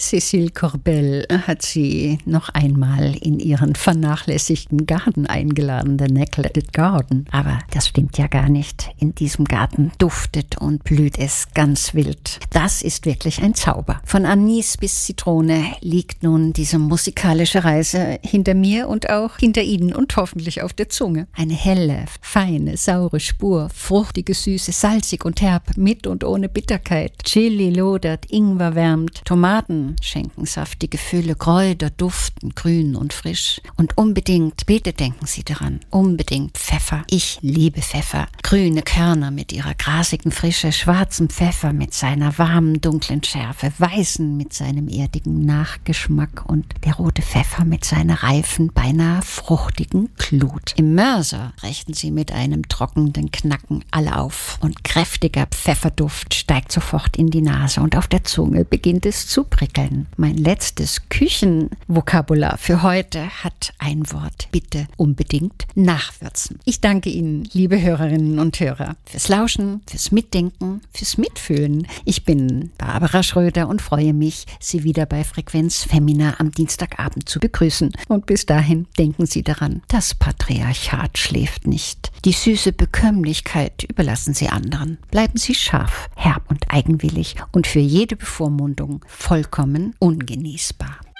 Cécile Corbel hat sie noch einmal in ihren vernachlässigten Garten eingeladen, der Neglected Garden. Aber das stimmt ja gar nicht. In diesem Garten duftet und blüht es ganz wild. Das ist wirklich ein Zauber. Von Anis bis Zitrone liegt nun diese musikalische Reise hinter mir und auch hinter Ihnen und hoffentlich auf der Zunge. Eine helle, feine, saure Spur, fruchtige Süße, salzig und herb, mit und ohne Bitterkeit. Chili lodert, Ingwer wärmt, Tomaten schenken saftige Fülle, Kräuter duften grün und frisch. Und unbedingt, bitte denken Sie daran, unbedingt Pfeffer. Ich liebe Pfeffer. Grüne Körner mit ihrer grasigen Frische, schwarzen Pfeffer mit seiner warmen, dunklen Schärfe, weißen mit seinem erdigen Nachgeschmack und der rote Pfeffer mit seiner reifen, beinahe fruchtigen Glut. Im Mörser brechen sie mit einem trockenen Knacken alle auf und kräftiger Pfefferduft steigt sofort in die Nase und auf der Zunge beginnt es zu prickeln. Mein letztes Küchenvokabular für heute hat ein Wort. Bitte unbedingt nachwürzen. Ich danke Ihnen, liebe Hörerinnen und Hörer, fürs Lauschen, fürs Mitdenken, fürs Mitfühlen. Ich bin Barbara Schröder und freue mich, Sie wieder bei Frequenz Femina am Dienstagabend zu begrüßen. Und bis dahin denken Sie daran, das Patriarchat schläft nicht. Die süße Bekömmlichkeit überlassen Sie anderen. Bleiben Sie scharf, herb und eigenwillig und für jede Bevormundung vollkommen ungenießbar.